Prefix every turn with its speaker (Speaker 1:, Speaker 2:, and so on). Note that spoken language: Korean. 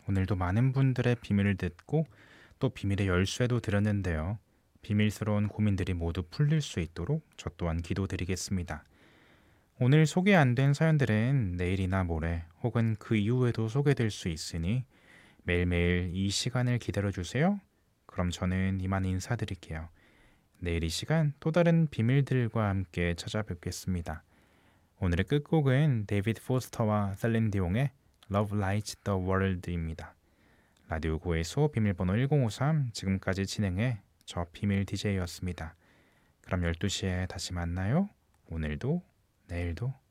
Speaker 1: 오늘도 많은 분들의 비밀을 듣고 또 비밀의 열쇠도 드렸는데요. 비밀스러운 고민들이 모두 풀릴 수 있도록 저 또한 기도드리겠습니다. 오늘 소개 안 된 사연들은 내일이나 모레 혹은 그 이후에도 소개될 수 있으니 매일매일 이 시간을 기다려주세요. 그럼 저는 이만 인사드릴게요. 내일 이 시간 또 다른 비밀들과 함께 찾아뵙겠습니다. 오늘의 끝곡은 데이비드 포스터와 셀린 디옹의 Love Lights the World입니다. 라디오 고에서 비밀번호 1053 지금까지 진행해 저 비밀 DJ였습니다. 그럼 12시에 다시 만나요. 오늘도 내일도